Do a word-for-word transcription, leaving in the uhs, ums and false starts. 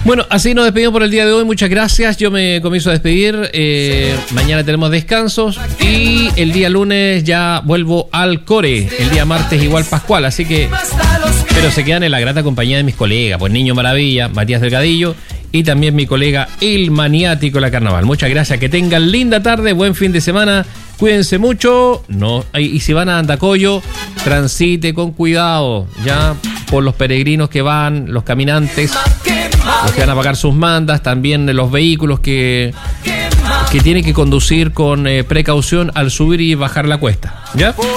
Bueno, así nos despedimos por el día de hoy. Muchas gracias. Yo me comienzo a despedir. Eh, mañana tenemos descansos y el día lunes ya vuelvo al core. El día martes igual Pascual. Así que, pero se quedan en la grata compañía de mis colegas. Pues Niño Maravilla, Matías Delgadillo y también mi colega El Maniático La Carnaval. Muchas gracias. Que tengan linda tarde, buen fin de semana. Cuídense mucho. No, y si van a Andacollo, transite con cuidado. Ya por los peregrinos que van, los caminantes, los que van a pagar sus mandas, también los vehículos que, que tienen que conducir con eh, precaución al subir y bajar la cuesta. ¿Ya?